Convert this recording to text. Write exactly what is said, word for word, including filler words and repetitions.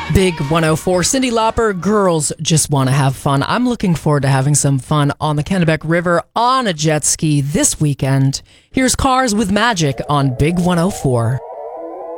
Big one oh four, Cyndi Lauper, Girls Just Want to Have Fun. I'm looking forward to having some fun on the Kennebec River on a jet ski this weekend. Here's Cars with Magic on Big one oh four.